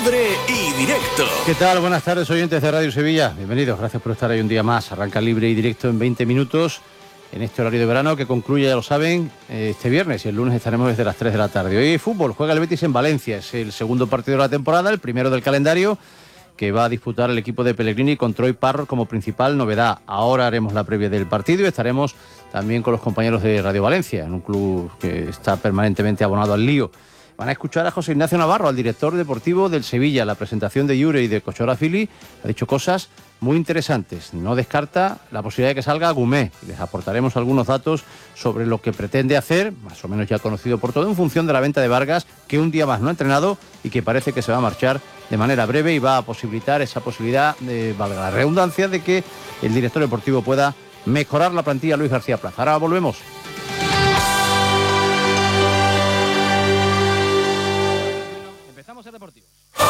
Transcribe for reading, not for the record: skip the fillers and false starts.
Libre y Directo. ¿Qué tal? Buenas tardes, oyentes de Radio Sevilla. Bienvenidos, gracias por estar ahí un día más. Arranca Libre y Directo en 20 minutos en este horario de verano que concluye, ya lo saben, este viernes, y el lunes estaremos desde las 3 de la tarde. Hoy fútbol, juega el Betis en Valencia. Es el segundo partido de la temporada, el primero del calendario, que va a disputar el equipo de Pellegrini con Troy Parrott como principal novedad. Ahora haremos la previa del partido y estaremos también con los compañeros de Radio Valencia, en un club que está permanentemente abonado al lío. Van a escuchar a José Ignacio Navarro, al director deportivo del Sevilla. La presentación de Yure y de Cochora Fili ha dicho cosas muy interesantes. No descarta la posibilidad de que salga Gumé. Y les aportaremos algunos datos sobre lo que pretende hacer, más o menos ya conocido por todo, en función de la venta de Vargas, que un día más no ha entrenado y que parece que se va a marchar de manera breve y va a posibilitar esa posibilidad, valga la redundancia, de que el director deportivo pueda mejorar la plantilla Luis García Plaza. Ahora volvemos. Empezamos el deportivo.